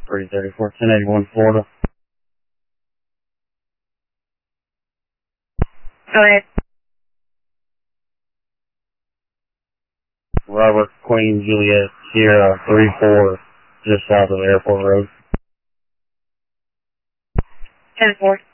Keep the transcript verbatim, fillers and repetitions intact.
three thirty-four, ten eighty-one, Florida. Go ahead. Robert Queen Juliet Sierra three four, just south of Airport Road. ten four.